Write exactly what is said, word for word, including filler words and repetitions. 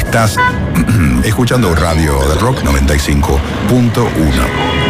Estás escuchando Radio del Rock noventa y cinco punto uno.